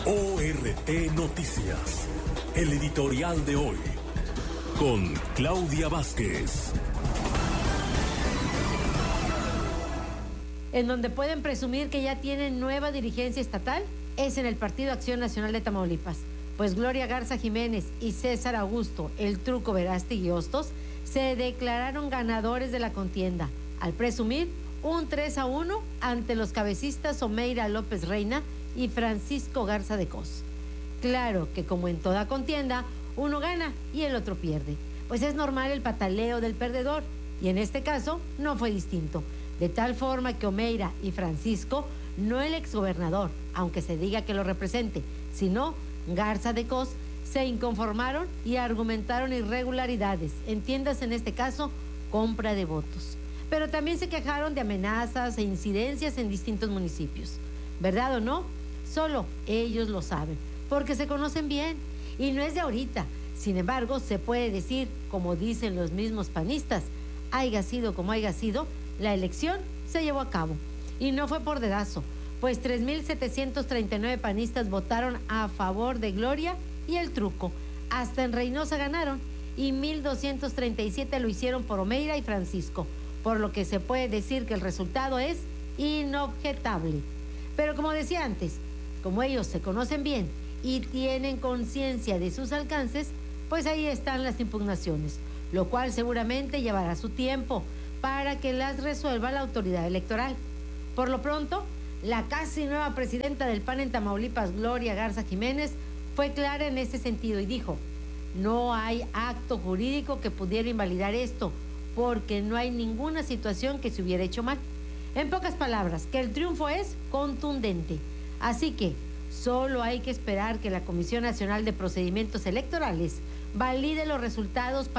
ORT Noticias, el editorial de hoy, con Claudia Vázquez. En donde pueden presumir que ya tienen nueva dirigencia estatal es en el Partido Acción Nacional de Tamaulipas, pues Gloria Garza Jiménez y César Augusto, el Truco Verástegui Hostos, se declararon ganadores de la contienda, al presumir un 3-1 ante los cabecistas Omeira López Reina y Francisco Garza de Cos. Claro que como en toda contienda, uno gana y el otro pierde, pues es normal el pataleo del perdedor, y en este caso no fue distinto, de tal forma que Omeira y Francisco, no el exgobernador, aunque se diga que lo represente, sino Garza de Cos, se inconformaron y argumentaron irregularidades, entiéndase en este caso, compra de votos. Pero también se quejaron de amenazas e incidencias en distintos municipios. ¿Verdad o no? Solo ellos lo saben, porque se conocen bien, y no es de ahorita. Sin embargo, se puede decir, como dicen los mismos panistas, haya sido como haya sido, la elección se llevó a cabo. Y no fue por dedazo, pues 3,739 panistas votaron a favor de Gloria y el Truco. Hasta en Reynosa ganaron, y 1,237 lo hicieron por Omeira y Francisco, por lo que se puede decir que el resultado es inobjetable. Pero como decía antes, como ellos se conocen bien y tienen conciencia de sus alcances, pues ahí están las impugnaciones, lo cual seguramente llevará su tiempo para que las resuelva la autoridad electoral. Por lo pronto, la casi nueva presidenta del PAN en Tamaulipas, Gloria Garza Jiménez, fue clara en este sentido y dijo: no hay acto jurídico que pudiera invalidar esto, porque no hay ninguna situación que se hubiera hecho mal. En pocas palabras, que el triunfo es contundente. Así que solo hay que esperar que la Comisión Nacional de Procedimientos Electorales valide los resultados para